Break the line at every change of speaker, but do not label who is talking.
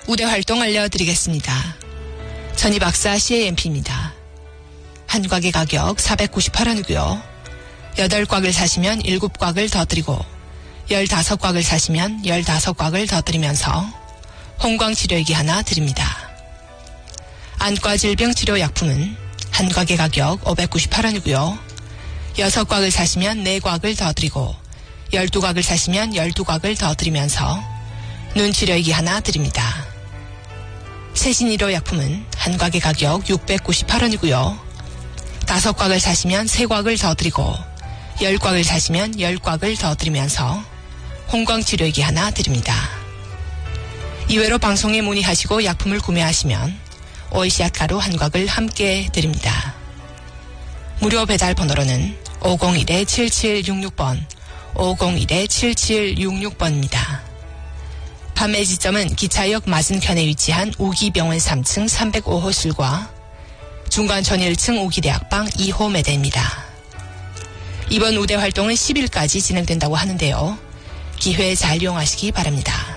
우대 활동 알려드리겠습니다. 전이박사 CAMP입니다. 한 곽의 가격 498원이고요. 8곽을 사시면 7곽을 더 드리고 15곽을 사시면 15곽을 더 드리면서 홍광치료액이 하나 드립니다. 안과 질병 치료 약품은 한 곽의 가격 598원이고요. 6곽을 사시면 4곽을 더 드리고 12곽을 사시면 12곽을 더 드리면서 눈 치료액이 하나 드립니다. 세신의료 약품은 한 곽의 가격 698원이고요. 5곽을 사시면 3곽을 더 드리고 10곽을 사시면 10곽을 더 드리면서 홍광치료액이 하나 드립니다. 이외로 방송에 문의하시고 약품을 구매하시면 오이시앗 가루 한 곽을 함께 드립니다. 무료 배달 번호로는 501-7766번, 501-7766번입니다. 판매 지점은 기차역 맞은편에 위치한 우기병원 3층 305호실과 중관천 1층 우기대학방 2호 매대입니다. 이번 우대 활동은 10일까지 진행된다고 하는데요. 기회 잘 이용하시기 바랍니다.